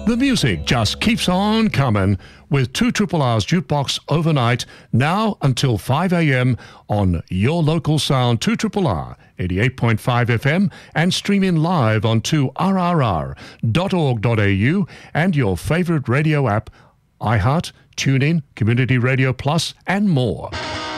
The music just keeps on coming with 2RRR's Jukebox Overnight, now until 5 a.m. on your local sound 2RRR 88.5 FM and streaming live on 2rrr.org.au and your favourite radio app, iHeart, TuneIn, Community Radio Plus and more.